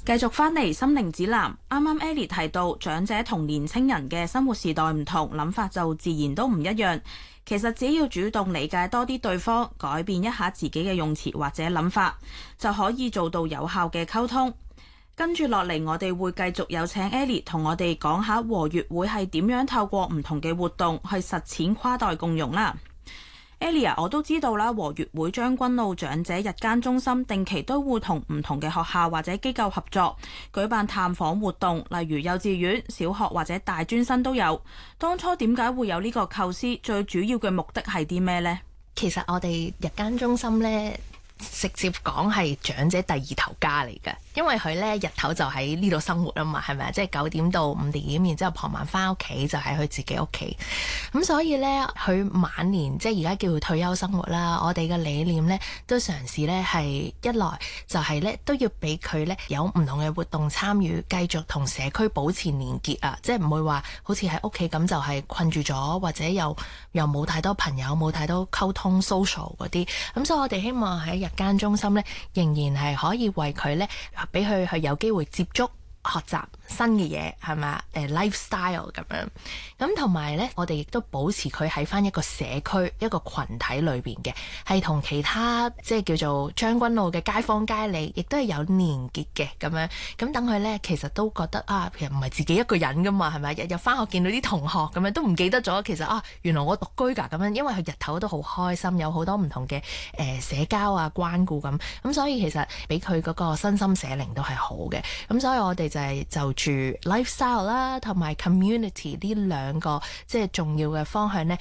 繼續返嚟心靈指南，啱啱 Ellie 提到長者同年青人嘅生活時代唔同，諗法就自然都唔一樣。其實只要主動理解多啲對方，改變一下自己嘅用詞或者諗法，就可以做到有效嘅溝通。跟住落嚟，我哋會繼續有請 Ellie 同我哋講下和悅會係點樣透過唔同嘅活動去實踐跨代共融啦。Ellie， 我都知道啦，和悅會將軍澳長者日間中心定期都會同唔同嘅學校或者機構合作，舉辦探訪活動，例如幼稚園、小學或者大專生都有。當初點解會有呢個構思？最主要嘅目的係啲咩呢？ 其實我哋日間中心呢，直接講係長者第二頭家嚟嘅，因為佢咧日頭就喺呢度生活啊嘛，係咪啊？即係9點到5點，然之後傍晚翻屋企就喺佢自己屋企。咁所以咧，佢晚年即係而家叫佢退休生活啦。我哋嘅理念咧都嘗試咧係一來就係咧都要俾佢咧有唔同嘅活動參與，繼續同社區保持連結啊！即係唔會話好似喺屋企咁就係困住咗，或者又冇太多朋友，冇太多溝通 social 嗰啲。咁所以我哋希望喺日間中心咧，仍然係可以為佢咧，俾佢去有機會接觸、學習新嘅嘢，係咪？lifestyle 咁樣。咁同埋咧，我哋亦都保持佢喺翻一個社區、一個群體裏邊嘅，係同其他即係叫做將軍澳嘅街坊街里，亦都係有連結嘅咁樣。咁等佢咧，其實都覺得啊，其實唔係自己一個人噶嘛，係咪？日日翻學見到啲同學咁樣，都唔記得咗其實啊，原來我獨居㗎咁樣。因為佢日頭都好開心，有好多唔同嘅社交啊、關顧咁。咁所以其實俾佢嗰個身心社靈都係好嘅。咁所以我哋就住 lifestyle 啦，同埋 community 呢兩個即係重要嘅方向呢，